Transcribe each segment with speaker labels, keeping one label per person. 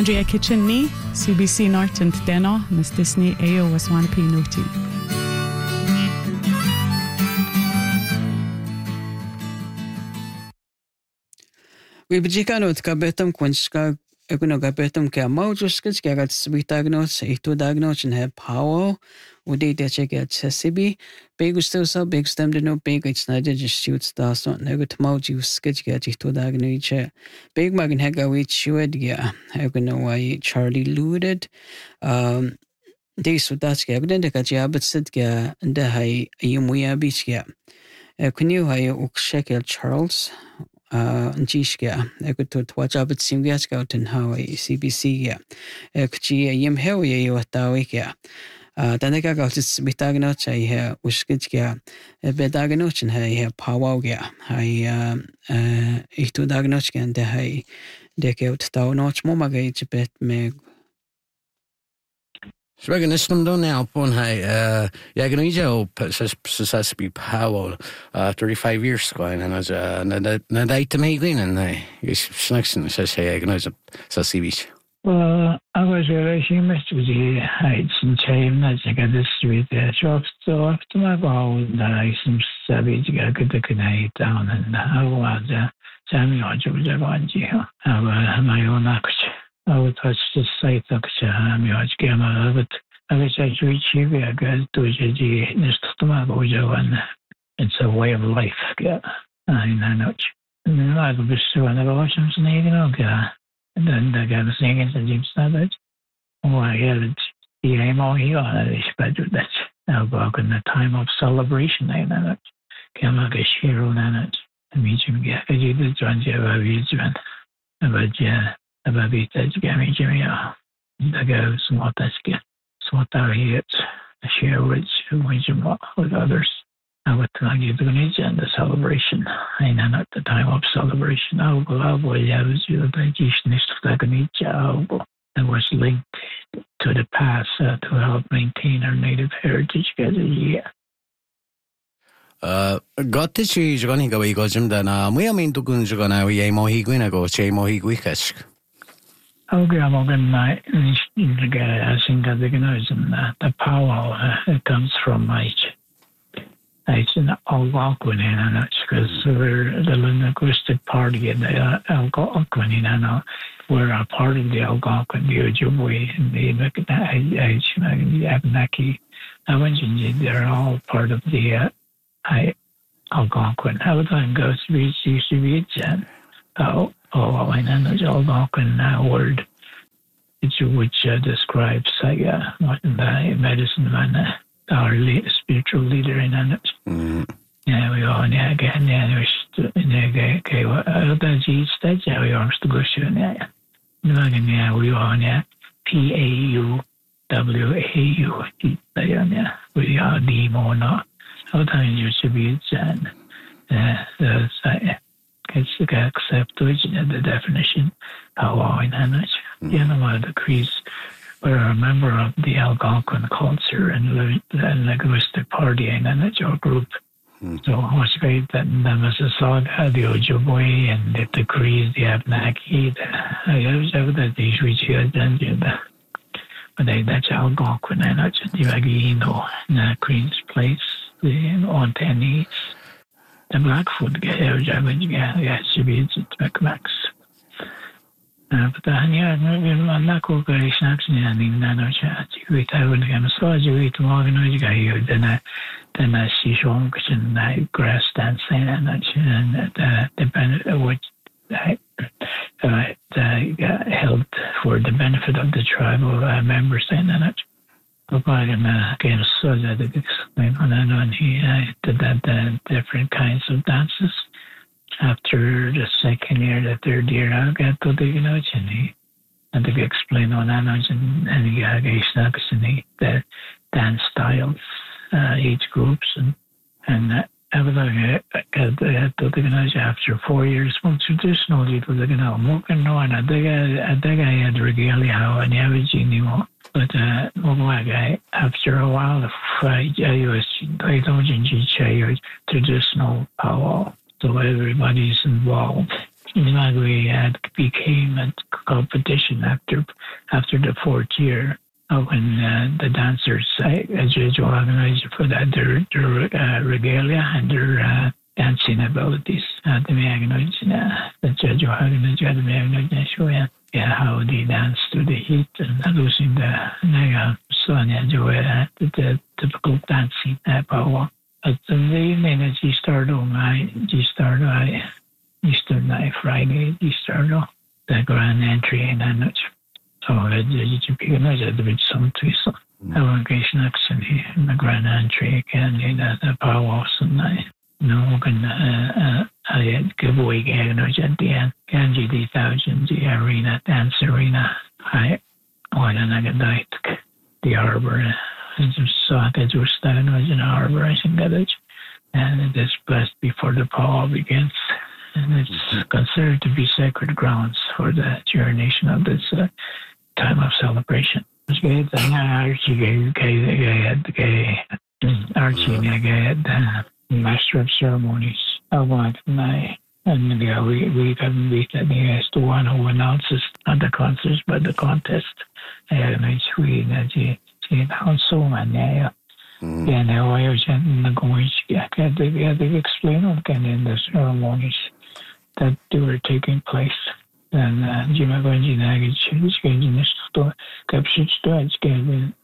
Speaker 1: Andrea Kitchen CBC Norton Dena, Miss Disney AO Waswanapi Noti.
Speaker 2: Wibijikano tkabetam kwenska ekuno kabetam kya maujuskas kya gat sbitagnos itudagnos and have power udi de check at sesibi begusto so big stem de no big it's not just shoots das not negut maujuskas kya itudagno che big magen hega we chued ya ekuno why Charlie looted de sudas kya gden de kya but sit kya nda hay yumuya bich kya kunu hay ukshekel Charles Njishka, to watch up at Simbiaska and Hawaii, CBC, Kchi, Yim Hewi, Watawika. Tanaka got its Bitaganoch, I hear Uskitska, Bedaganoch, and I hear Pawaga. I to Dagnochka and the high decade town notch momagage bet me.
Speaker 3: Swaggin islam do now upon high Yaganoja says to be power 35 years ago and as a day to me and snacks and says hey Yaganoja says CBC.
Speaker 4: Well, I was really missed with the heights and chain as I got this with the shops so after my ball I some savage got good down and I was Sammy Ojobanji. I was my own action. I would touch the site of Shammy Gamma, but I wish I could achieve a good to the Nestamagojo, it's a way of life. I know. And then I was so I never watched him saying, and then I got a singing and Jim Savage. Oh, I had the aim all here on this bedroom. That's now back in the time of celebration. I know. Gamma Gashiro Nanat, and meet him get a little John Java about Ababita Jimmy the girls what that's get. So what are here share with others. I would tell you the and the celebration. I know at the time of celebration. I was the traditionist of the that was linked to the past to help maintain our native heritage year.
Speaker 3: Got the cheese running away, Gojim, then we are mean to Gunjagana, we aim Mohiguinago, Che Mohiguikas.
Speaker 4: Okay, I'm going to I think that the power comes from it's an Algonquin, because we're the linguistic party in the Algonquin, we're a part of the Algonquin, the Ojibwe, and the Abenaki. They're all part of the Algonquin. How the time goes, we see I know the Algonquin word, which describes the medicine man, our spiritual leader in it. Yeah, we all again, the stage, we are to go soon. Yeah, we are PAUWAU. We are the Mona. How time you should be accept the definition power in Hannah. The animal decrees were a member of the Algonquin culture and linguistic party in Hannah group. So it was great that the Mississauga, the Ojibwe, and the decrees, the Abenaki, these which you had done, but that's Algonquin and that's the Agino, Queen's Place, the Ontanis. The Blackfoot should be Max. But I'm not going to snacks and in nano chat. I would get massage with Morgan then I see songs and grass dancing and the benefit which held for the benefit of the tribal members and it. Again, so that it explained and he did that different kinds of dances. After the second year, the third year, I got to the and he and to explain on and he got the dance styles, each groups and everything after 4 years, well, traditionally it was I think I had regalia and average anymore. But after a while, I was traditional power, so everybody's involved. We became a competition after the fourth year. When the dancers organized for that their regalia and their dancing abilities. The judge organized how they dance through the heat and losing the Sonia Joe the typical dancing power. At the evening as he started Easter night Friday, he started the grand entry in that noche. So you can imagine the some twist. I want to get next in the grand entry again in the power and no can I give away at the end. Kanji the thousand the arena dance arena. I want another night the harbor. I just saw that you were standing in the harbor and it is blessed before the power begins. And it's considered to be sacred grounds for the duration of this time of celebration. Archie master of ceremonies. And we can beat that he is the one who announces not the concerts but the contest. And I was going to explain in the ceremonies that they were taking place. And Jim Evangelina changing to captured storage game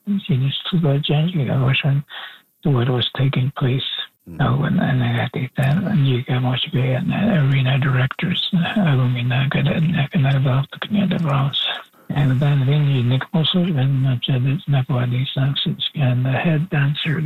Speaker 4: what was taking place. And I think that you got much and arena directors, Alumina, the grounds. And then when Nick also been it's not what these songs and the head dancer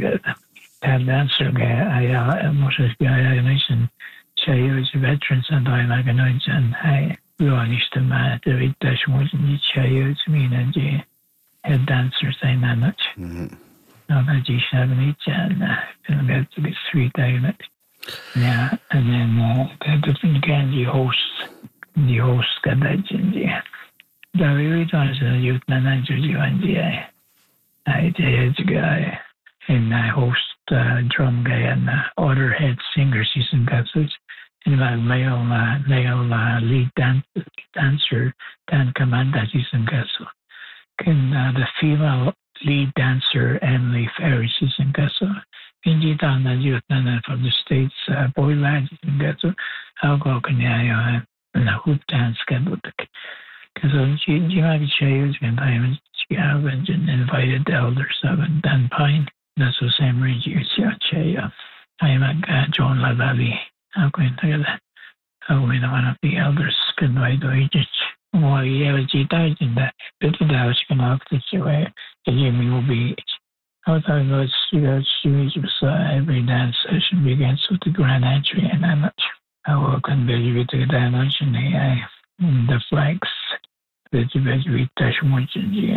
Speaker 4: I most of the I mentioned Chayo's veterans and I like an and I realized to my the dash wasn't Chayo's mean and head dancers say not much. Now that G7 and get to be sweet element. Yeah, and then the different the host got that in the very times youth and GI. I did guy and I host drum guy and other head singer season guesses and my male lead dancer Dan Commander season guess. Can the female lead dancer Emily Ferry season guess. Indeed on the youth and from the States boy lad season guess. How go can I hoop dance schedule. Because she might be changed and I haven't invited the elders of Dan Pine. That's the same range you see on Chaya. I am a John LaValle. I'm going to that. I'm one of the elders can write the ages. Well, you have a G-Tide in that. But the house can have this way. The Jimmy will be. I thought it was series every dance session begins with the grand entry and I'm not sure. I will convey with the dimension the flags. The definition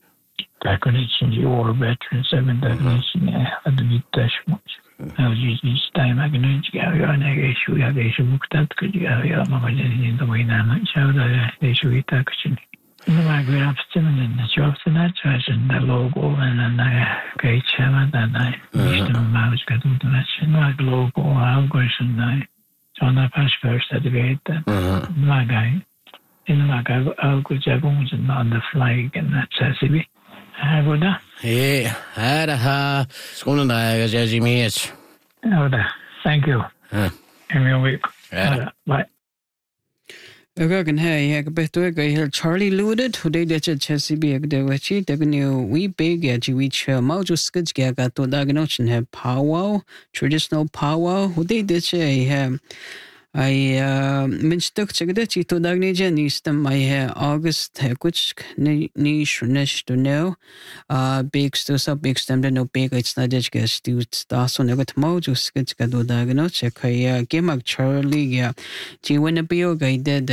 Speaker 4: war veterans 7 definition at the definition. I was using this time I can issue book that could you have in the way now show the issue action. In the graph and the job to that and the logo and then I great seven and I used to mouse got to mention like logo algorithm I on the past first at the gate my guy. In like I'll go on the flag and that's SCB. I would
Speaker 3: yeah, ha, school as Jimmy is.
Speaker 4: Thank you. And week. Bye.
Speaker 2: Again, hey, I bet to a Charlie Looted, who did the Chesapeake of the Wachi, the new we big at which Mojo Skits got to diagnose and have powwow, traditional powwow, who did the Che. I mentioned that you to Dagnijan is the my August which niche to know. Big still so big stem no big it's not just guess to start on a good mojo skits got to diagnose. Check a game of Charlie. Yeah, do you want to be guided?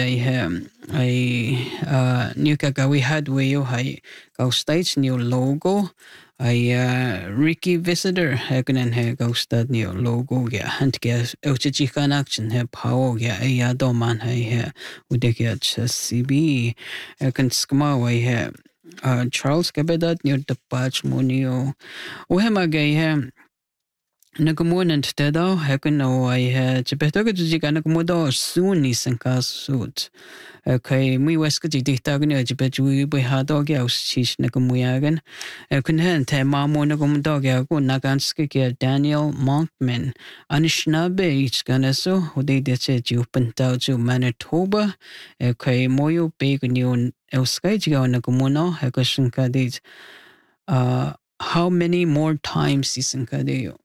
Speaker 2: I new we had way you high go states new logo. Ricky Visitor Hagen and Ghost that new logo yeah and get Ochichikan action have power yeah a doman I would get CB I can skma way here Charles Cabedat near the patch monio we have a gay Nagamunan teda hekano ai jebetaga jiga nagamudo soon isan kasut. Okay, mi weska diktagan jebetui by hadog aus chish nagamuyagan. Kunhen te mamo nagamudo yago naganska Daniel Monkman. Anishnabe ich ganaso, hode deche jupentau to Manitoba. Okay, moyo began yun elskai jiga nagamuno, hekashin kadit. How many more times isan kadeo?